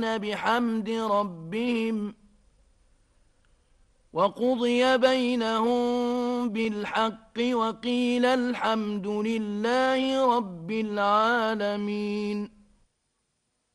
بحمد ربهم وقضي بينهم بالحق وقيل الحمد لله رب العالمين.